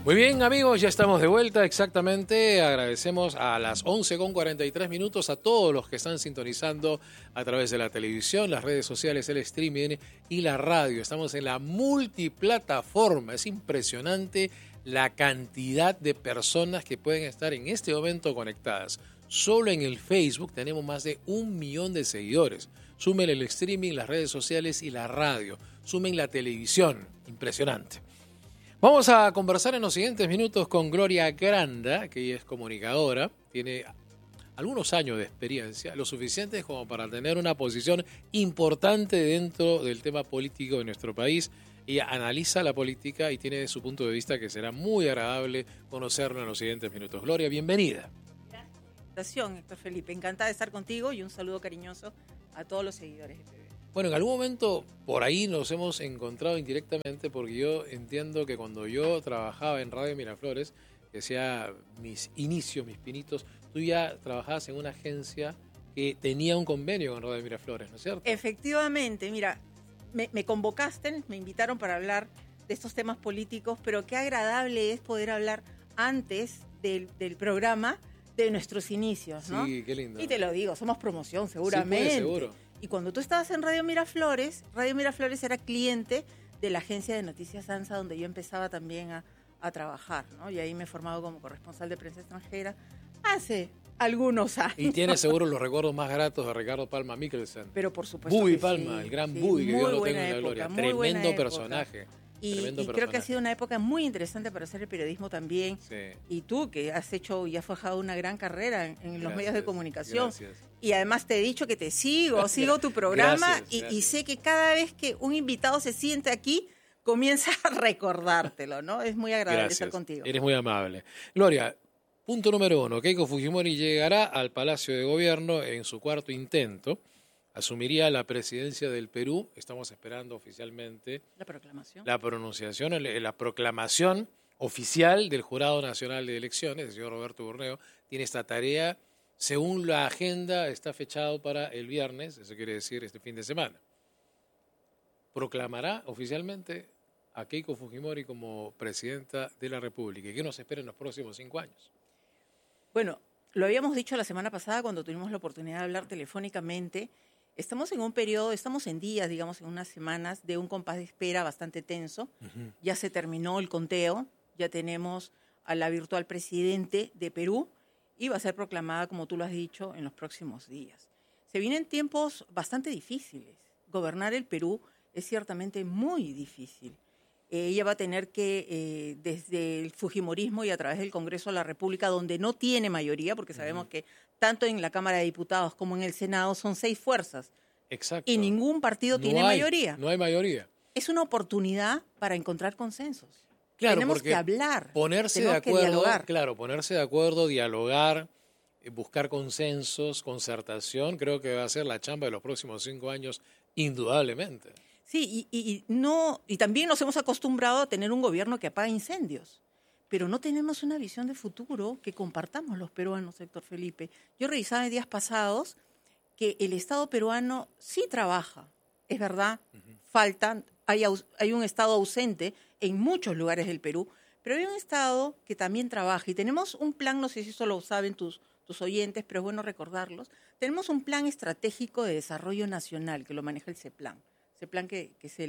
Muy bien, amigos, ya estamos de vuelta exactamente. Agradecemos a las 11:43 a todos los que están sintonizando a través de la televisión, las redes sociales, el streaming y la radio. Estamos en la multiplataforma. Es impresionante la cantidad de personas que pueden estar en este momento conectadas. Solo en el Facebook tenemos más de 1 millón de seguidores. Sumen el streaming, las redes sociales y la radio. Sumen la televisión. Impresionante. Vamos a conversar en los siguientes minutos con Gloria Granda, que ella es comunicadora, tiene algunos años de experiencia, lo suficiente como para tener una posición importante dentro del tema político de nuestro país. Ella analiza la política y tiene su punto de vista que será muy agradable conocerlo en los siguientes minutos. Gloria, bienvenida. Gracias por la invitación, Héctor Felipe. Encantada de estar contigo y un saludo cariñoso a todos los seguidores de TV. Bueno, en algún momento por ahí nos hemos encontrado indirectamente porque yo entiendo que cuando yo trabajaba en Radio Miraflores, que sea mis inicios, mis pinitos, tú ya trabajabas en una agencia que tenía un convenio con Radio Miraflores, ¿no es cierto? Efectivamente, mira, me convocaste, me invitaron para hablar de estos temas políticos, pero qué agradable es poder hablar antes del programa de nuestros inicios, ¿no? Sí, qué lindo. Y te lo digo, somos promoción seguramente. Sí, pues, seguro. Y cuando tú estabas en Radio Miraflores era cliente de la agencia de noticias ANSA, donde yo empezaba también a trabajar, ¿no? Y ahí me he formado como corresponsal de prensa extranjera hace algunos años. Y tienes seguro los recuerdos más gratos de Ricardo Palma Mikkelsen. Pero por supuesto Bubi que Palma, sí, el gran sí, Bubi, que Dios lo muy tenga en la buena gloria. época, muy buena Tremendo época. personaje. Y creo que ha sido una época muy interesante para hacer el periodismo también. Sí. Y tú, que has hecho y has forjado una gran carrera en los medios de comunicación. Gracias. Y además te he dicho que te sigo tu programa. Gracias. Y sé que cada vez que un invitado se siente aquí, comienza a recordártelo, ¿no? Es muy agradable estar contigo. Eres muy amable. Gloria, punto número 1. Keiko Fujimori llegará al Palacio de Gobierno en su cuarto intento. Asumiría la presidencia del Perú. Estamos esperando oficialmente La proclamación. La pronunciación, la proclamación oficial del Jurado Nacional de Elecciones. El señor Roberto Burneo tiene esta tarea. Según la agenda, está fechado para el viernes, eso quiere decir este fin de semana. Proclamará oficialmente a Keiko Fujimori como presidenta de la República. ¿Y qué nos espera en los próximos 5 años? Bueno, lo habíamos dicho la semana pasada cuando tuvimos la oportunidad de hablar telefónicamente. Estamos en un periodo, estamos en días, digamos, en unas semanas de un compás de espera bastante tenso. Uh-huh. Ya se terminó el conteo, ya tenemos a la virtual presidente de Perú y va a ser proclamada, como tú lo has dicho, en los próximos días. Se vienen tiempos bastante difíciles. Gobernar el Perú es ciertamente muy difícil. Ella va a tener que, desde el fujimorismo y a través del Congreso de la República, donde no tiene mayoría, porque sabemos que tanto en la Cámara de Diputados como en el Senado son 6 fuerzas. Exacto. Y ningún partido tiene mayoría. No hay mayoría. Es una oportunidad para encontrar consensos. Claro, tenemos que hablar, ponerse de acuerdo, dialogar. Claro, ponerse de acuerdo, dialogar, buscar consensos, concertación, creo que va a ser la chamba de los próximos 5 años, indudablemente. Sí, y también nos hemos acostumbrado a tener un gobierno que apaga incendios, pero no tenemos una visión de futuro que compartamos los peruanos, Héctor Felipe. Yo revisaba en días pasados que el Estado peruano sí trabaja, es verdad, faltan, hay un Estado ausente en muchos lugares del Perú, pero hay un Estado que también trabaja y tenemos un plan, no sé si eso lo saben tus oyentes, pero es bueno recordarlos, tenemos un plan estratégico de desarrollo nacional que lo maneja el CEPLAN. CEPLAN que es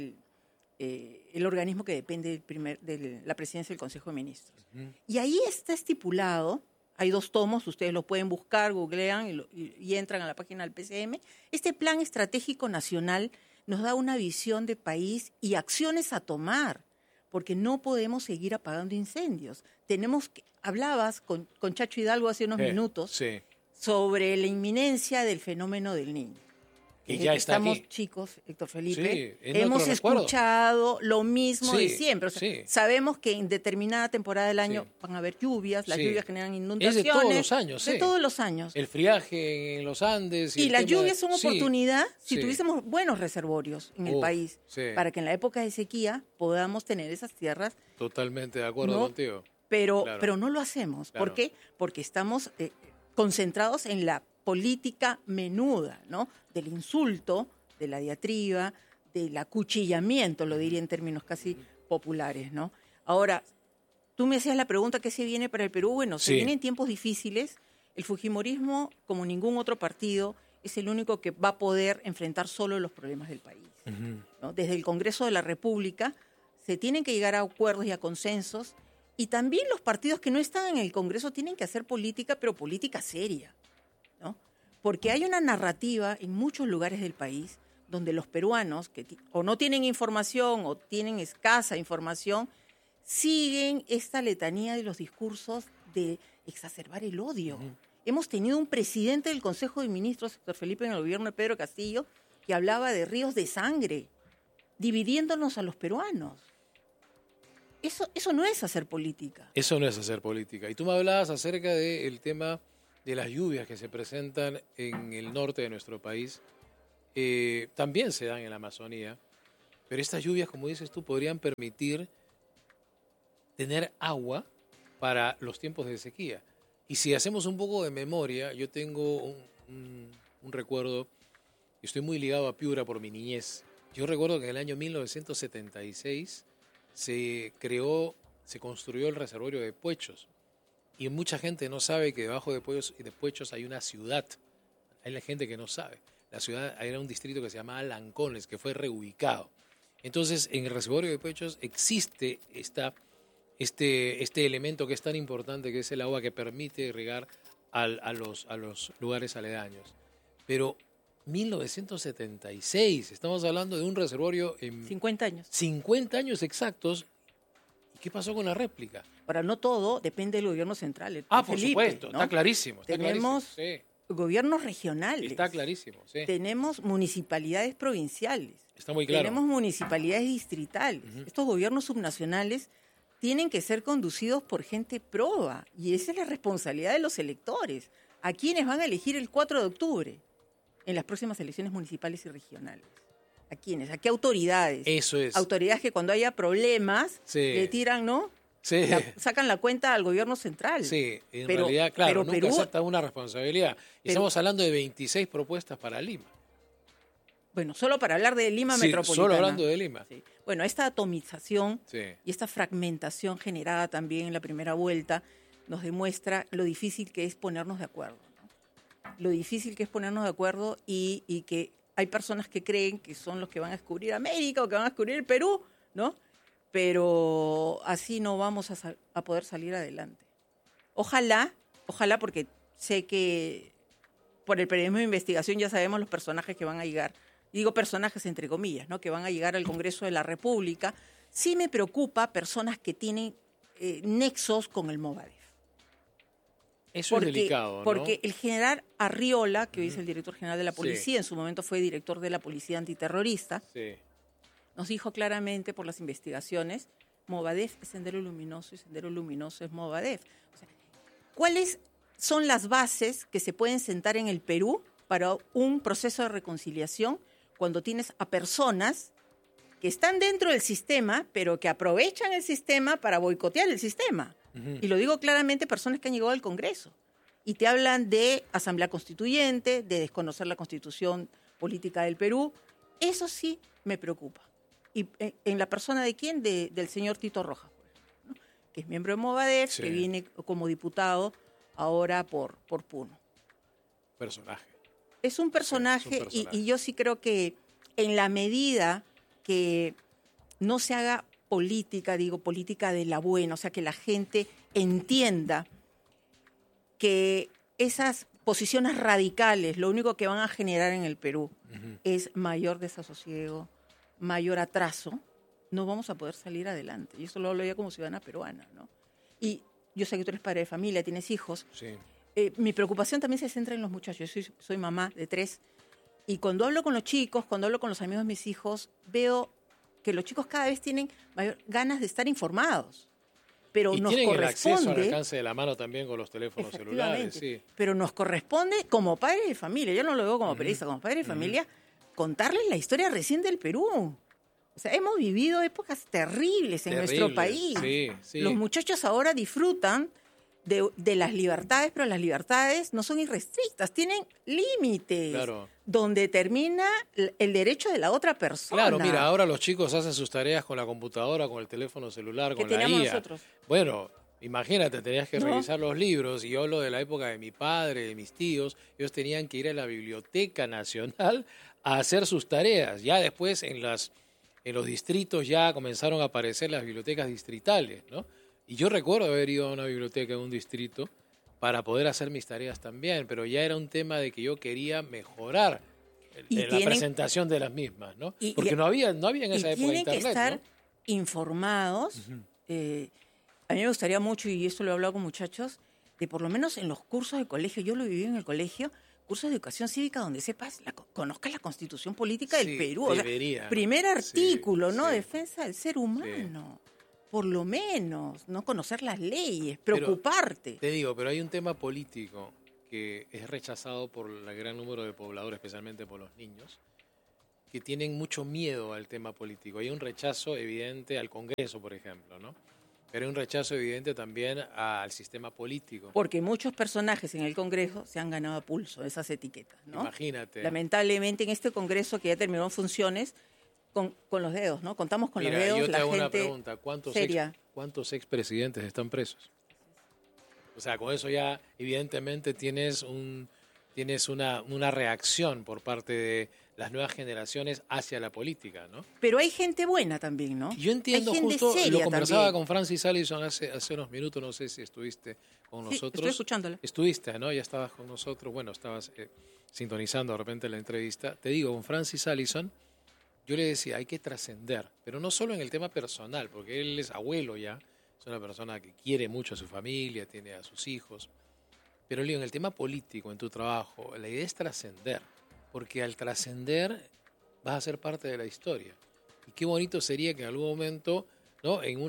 el organismo que depende de la presidencia del Consejo de Ministros. Uh-huh. Y ahí está estipulado, hay 2 tomos, ustedes lo pueden buscar, googlean y entran a la página del PCM. Este plan estratégico nacional nos da una visión de país y acciones a tomar, porque no podemos seguir apagando incendios. Hablabas con Chacho Hidalgo hace unos minutos sobre la inminencia del fenómeno del Niño. Y ya está estamos aquí. Chicos, Héctor Felipe, sí, hemos escuchado lo mismo de siempre. O sea, sabemos que en determinada temporada del año van a haber lluvias, las lluvias generan inundaciones. Es de todos los años, De todos los años. El friaje en los Andes. Y las lluvias son oportunidad si tuviésemos buenos reservorios en el país, para que en la época de sequía podamos tener esas tierras. Totalmente de acuerdo contigo. Pero no lo hacemos. Claro. ¿Por qué? Porque estamos concentrados en la política menuda, ¿no? Del insulto, de la diatriba, del acuchillamiento, lo diría en términos casi populares, ¿no? Ahora, Tú me hacías la pregunta, ¿qué se viene para el Perú? Bueno, se Sí. vienen tiempos difíciles. El fujimorismo, como ningún otro partido, es el único que va a poder enfrentar solo los problemas del país. ¿No? Desde el Congreso de la República se tienen que llegar a acuerdos y a consensos, y también los partidos que no están en el Congreso tienen que hacer política, pero política seria, ¿no? Porque hay una narrativa en muchos lugares del país donde los peruanos, que o no tienen información o tienen escasa información, siguen esta letanía de los discursos de exacerbar el odio. Hemos tenido un presidente del Consejo de Ministros, Héctor Felipe, en el gobierno de Pedro Castillo, que hablaba de ríos de sangre, dividiéndonos a los peruanos. Eso no es hacer política. Eso no es hacer política. Y tú me hablabas acerca del tema de las lluvias que se presentan en el norte de nuestro país. También se dan en la Amazonía, pero estas lluvias, como dices tú, podrían permitir tener agua para los tiempos de sequía. Y si hacemos un poco de memoria, yo tengo un recuerdo, y estoy muy ligado a Piura por mi niñez. Yo recuerdo que en el año 1976 se construyó el reservorio de Puechos. Y mucha gente no sabe que debajo de Puechos hay una ciudad. Hay la gente que no sabe. La ciudad era un distrito que se llamaba Lancones, que fue reubicado. Entonces, en el reservorio de Puechos existe este elemento que es tan importante, que es el agua que permite irrigar a los lugares aledaños. Pero 1976, estamos hablando de un reservorio en 50 años. 50 años exactos. ¿Y qué pasó con la réplica? Ahora, no todo depende del gobierno central. Por Felipe, supuesto, ¿no? está clarísimo. Tenemos clarísimo, gobiernos regionales. Está clarísimo, sí. Tenemos municipalidades provinciales. Está muy claro. Tenemos municipalidades distritales. Estos gobiernos subnacionales tienen que ser conducidos por gente proba, y esa es la responsabilidad de los electores, a quienes van a elegir el 4 de octubre en las próximas elecciones municipales y regionales. ¿A quiénes? ¿A qué autoridades? Eso es. Autoridades que cuando haya problemas le tiran, ¿no? Sí. Sacan la cuenta al gobierno central. Sí, en realidad, claro, nunca Perú, aceptan una responsabilidad. Estamos hablando de 26 propuestas para Lima. Bueno, solo para hablar de Lima metropolitana. Solo hablando de Lima. Sí. Bueno, esta atomización y esta fragmentación generada también en la primera vuelta nos demuestra lo difícil que es ponernos de acuerdo, ¿no? Lo difícil que es ponernos de acuerdo y que hay personas que creen que son los que van a descubrir América o que van a descubrir el Perú, ¿no? Pero así no vamos a poder salir adelante. Ojalá, porque sé que por el periodismo de investigación ya sabemos los personajes que van a llegar. Digo personajes entre comillas, ¿no? Que van a llegar al Congreso de la República. Sí me preocupa personas que tienen nexos con el Movadef. Eso es delicado, ¿no? Porque el general Arriola, que hoy es el director general de la policía, en su momento fue director de la policía antiterrorista, nos dijo claramente por las investigaciones, Movadef es Sendero Luminoso y Sendero Luminoso es Movadef. O sea, ¿cuáles son las bases que se pueden sentar en el Perú para un proceso de reconciliación cuando tienes a personas que están dentro del sistema, pero que aprovechan el sistema para boicotear el sistema? Y lo digo claramente, personas que han llegado al Congreso y te hablan de Asamblea Constituyente, de desconocer la Constitución política del Perú. Eso sí me preocupa. ¿Y en la persona de quién? Del señor Tito Rojas, ¿no? Que es miembro de Movadef, que viene como diputado ahora por Puno. Personaje. Es un personaje, y yo sí creo que en la medida que no se haga política, digo política de la buena, o sea, que la gente entienda que esas posiciones radicales lo único que van a generar en el Perú es mayor desasosiego, mayor atraso, no vamos a poder salir adelante. Y eso lo hablo ya como ciudadana peruana, ¿no? Y yo sé que tú eres padre de familia, tienes hijos. Sí. Mi preocupación también se centra en los muchachos. Yo soy mamá de 3, y cuando hablo con los chicos, cuando hablo con los amigos de mis hijos, veo que los chicos cada vez tienen mayor ganas de estar informados. Pero y nos tienen corresponde, el acceso al alcance de la mano también con los teléfonos celulares. Sí. Pero nos corresponde como padres de familia, yo no lo veo como periodista, como padre de familia, contarles la historia recién del Perú. O sea, hemos vivido épocas terribles en nuestro país. Sí. Los muchachos ahora disfrutan de las libertades, pero las libertades no son irrestrictas, tienen límites. Claro. Donde termina el derecho de la otra persona. Claro, mira, ahora los chicos hacen sus tareas con la computadora, con el teléfono celular, con la teníamos guía. nosotros. Bueno, imagínate, tenías que ¿No? revisar los libros, y yo hablo de la época de mi padre, de mis tíos, ellos tenían que ir a la Biblioteca Nacional a hacer sus tareas. Ya después en los distritos ya comenzaron a aparecer las bibliotecas distritales, ¿no? Y yo recuerdo haber ido a una biblioteca en un distrito para poder hacer mis tareas también, pero ya era un tema de que yo quería mejorar la presentación de las mismas, ¿no? Porque no había en esa época internet, tienen que estar ¿no? informados. A mí me gustaría mucho, y esto lo he hablado con muchachos, de por lo menos en los cursos de colegio, yo lo viví en el colegio, cursos de educación cívica donde conozcas la Constitución Política del Perú. Debería, primer artículo, sí, ¿no? sí. Defensa del ser humano. Por lo menos, ¿no? Conocer las leyes, preocuparte. Te digo, pero hay un tema político que es rechazado por el gran número de pobladores, especialmente por los niños, que tienen mucho miedo al tema político. Hay un rechazo evidente al Congreso, por ejemplo, ¿no? Pero hay un rechazo evidente también al sistema político. Porque muchos personajes en el Congreso se han ganado a pulso esas etiquetas, ¿no? Imagínate. Lamentablemente en este Congreso que ya terminó en funciones, con los dedos, ¿no? Contamos con los dedos, yo te la hago gente una pregunta. ¿Cuántos expresidentes están presos? O sea, con eso ya evidentemente tienes una reacción por parte de las nuevas generaciones hacia la política, ¿no? Pero hay gente buena también, ¿no? Yo entiendo, hay gente justo seria lo conversaba también. con Francis Allison hace unos minutos, no sé si estuviste con nosotros. Estoy escuchándola. Estuviste, ¿no? Ya estabas con nosotros, bueno, estabas sintonizando de repente la entrevista. Te digo, con Francis Allison, yo le decía, hay que trascender, pero no solo en el tema personal, porque él es abuelo ya, es una persona que quiere mucho a su familia, tiene a sus hijos, pero en el tema político, en tu trabajo, la idea es trascender, porque al trascender vas a ser parte de la historia. Y qué bonito sería que en algún momento, ¿no? en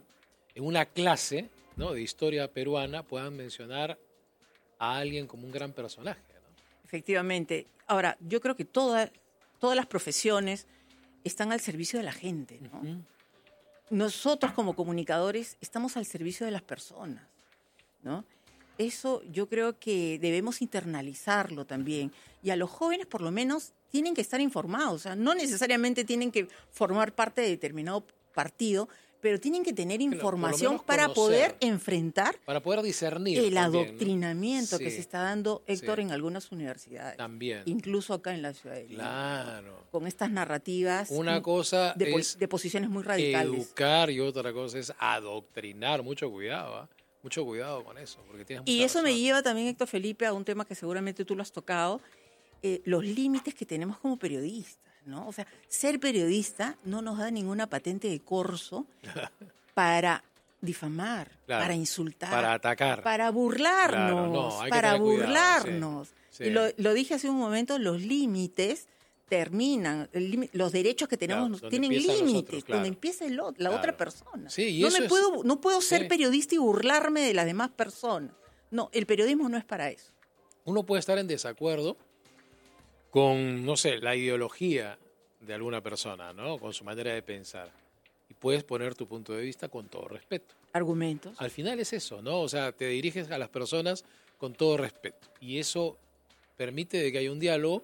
una clase, ¿no? de historia peruana puedan mencionar a alguien como un gran personaje, ¿no? Efectivamente. Ahora, yo creo que todas las profesiones están al servicio de la gente, ¿no? Uh-huh. Nosotros como comunicadores estamos al servicio de las personas, ¿no? Eso yo creo que debemos internalizarlo también. Y a los jóvenes, por lo menos, tienen que estar informados. O sea, no necesariamente tienen que formar parte de determinado partido, pero tienen que tener información para poder enfrentar, para poder discernir el también, adoctrinamiento ¿no? que se está dando, Héctor, sí. en algunas universidades. También. Incluso acá en la ciudad de Lima. Claro. Con estas narrativas Una cosa es de posiciones muy radicales. educar y otra cosa es adoctrinar. Mucho cuidado, ¿eh? Mucho cuidado con eso. Porque tienes mucha Y eso me razón. lleva también, Héctor Felipe, a un tema que seguramente tú lo has tocado, los límites que tenemos como periodistas, ¿no? O sea, ser periodista no nos da ninguna patente de corso para difamar, Claro, para insultar, para atacar, para burlarnos, Claro, no, hay que para tener cuidado, burlarnos. sí. Y lo dije hace un momento, los límites terminan, los derechos que tenemos Claro, donde tienen empiezan los límites, otros, claro. donde empieza la Claro. otra persona. Sí, y no eso no puedo ser sí. periodista y burlarme de las demás personas. No, el periodismo no es para eso. Uno puede estar en desacuerdo con, no sé, la ideología de alguna persona, ¿no? Con su manera de pensar. Y puedes poner tu punto de vista con todo respeto. Argumentos. Al final es eso, ¿no? O sea, te diriges a las personas con todo respeto. Y eso permite de que haya un diálogo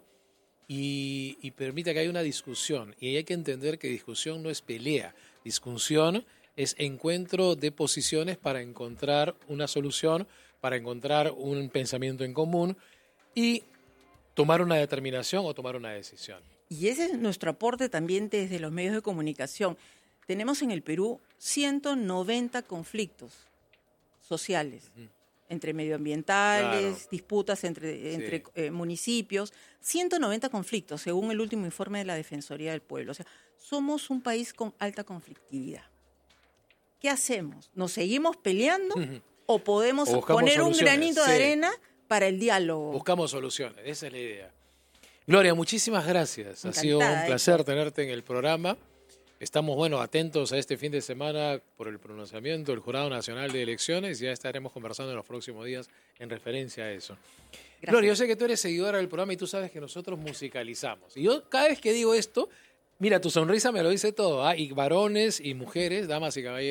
y permite que haya una discusión. Y hay que entender que discusión no es pelea. Discusión es encuentro de posiciones para encontrar una solución, para encontrar un pensamiento en común y tomar una determinación o tomar una decisión. Y ese es nuestro aporte también desde los medios de comunicación. Tenemos en el Perú 190 conflictos sociales, entre medioambientales, Claro. disputas entre municipios, 190 conflictos, según el último informe de la Defensoría del Pueblo. O sea, somos un país con alta conflictividad. ¿Qué hacemos? ¿Nos seguimos peleando o podemos O buscamos poner un soluciones, granito de sí. arena para el diálogo? Buscamos soluciones, esa es la idea. Gloria, muchísimas gracias. Ha sido Encantada, un placer Héctor. tenerte en el programa. Estamos, atentos a este fin de semana por el pronunciamiento del Jurado Nacional de Elecciones y ya estaremos conversando en los próximos días en referencia a eso. Gracias. Gloria, yo sé que tú eres seguidora del programa y tú sabes que nosotros musicalizamos. Y yo cada vez que digo esto, mira, tu sonrisa me lo dice todo, ¿ah? Y varones y mujeres, damas y caballeros,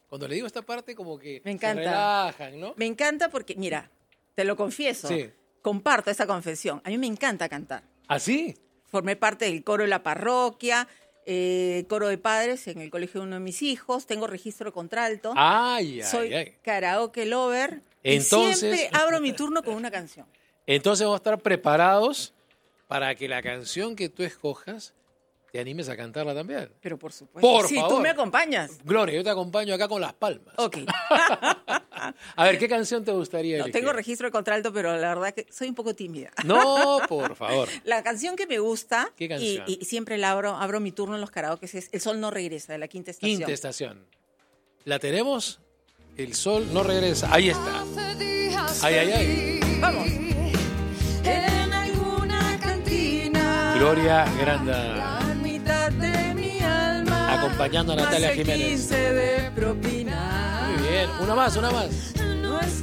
Cuando le digo esta parte, como que Me encanta. se relajan, ¿no? Me encanta porque, mira, te lo confieso, Sí. comparto esa confesión. A mí me encanta cantar. ¿Así? Formé parte del coro de la parroquia, coro de padres en el colegio de uno de mis hijos, tengo registro de contralto, Ay, soy ay, ay. karaoke lover Entonces- y siempre abro mi turno con una canción. Entonces vamos a estar preparados para que la canción que tú escojas te animes a cantarla también. Pero por supuesto, Por si favor. tú me acompañas. Gloria, yo te acompaño acá con las palmas. Ok. A ver, ¿qué canción te gustaría No, elegir? tengo registro de contralto, pero la verdad que soy un poco tímida. No, por favor. La canción que me gusta, ¿Qué canción? y siempre la abro mi turno en los karaokes, es El Sol No Regresa, de la Quinta Estación. Quinta estación. ¿La tenemos? El sol no regresa. Ahí está. Ay, ay, ay. Vamos. En alguna cantina. Gloria Granda. La mitad de mi alma. Acompañando a Natalia más de Jiménez. 15 de propina. Muy bien. Una más, una más.